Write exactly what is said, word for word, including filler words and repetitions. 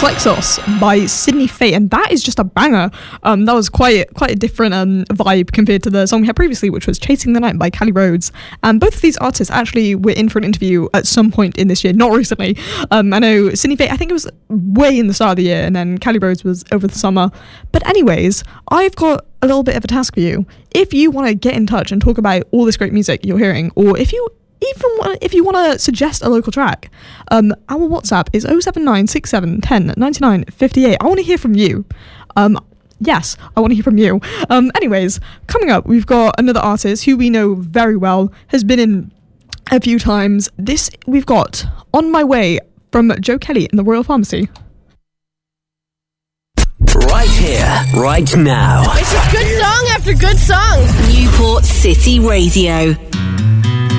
Plexos by Sydney Faye, and that is just a banger. Um, that was quite quite a different um, vibe compared to the song we had previously, which was Chasing the Night by Callie Rhodes. And both of these artists actually were in for an interview at some point in this year, not recently. Um, I know Sydney Faye, I think it was way in the start of the year, and then Callie Rhodes was over the summer. But anyways, I've got a little bit of a task for you. If you want to get in touch and talk about all this great music you're hearing, or if you even want, if you want to suggest a local track, um, our WhatsApp is oh seven nine six seven one oh nine nine five eight. I want to hear from you. Um, yes, I want to hear from you. Um, anyways, coming up, we've got another artist who we know very well, has been in a few times. This, we've got On My Way from Joe Kelly and the Royal Pharmacy. Right here, right now. It's just good song after good song. Newport City Radio.